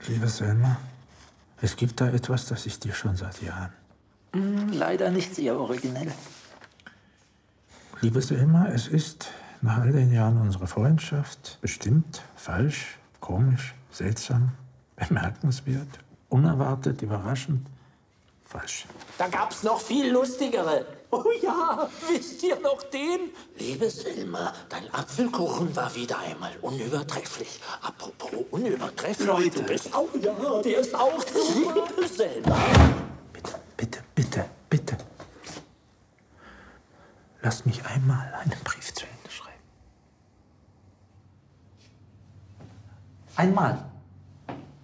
Liebe Selma, es gibt da etwas, das ich dir schon seit Jahren. Leider nicht sehr originell. Liebe Selma, es ist nach all den Jahren unserer Freundschaft bestimmt falsch, komisch, seltsam, bemerkenswert, unerwartet, überraschend, falsch. Da gab's noch viel lustigere. Oh ja, wisst ihr noch den? Liebe Selma, dein Apfelkuchen war wieder einmal unübertrefflich. Apropos unübertrefflich. Leute. Du bist auch, ja, der ist auch super. Liebe Selma. Bitte, bitte, bitte, bitte. Lass mich einmal einen Brief zu Ende schreiben. Einmal.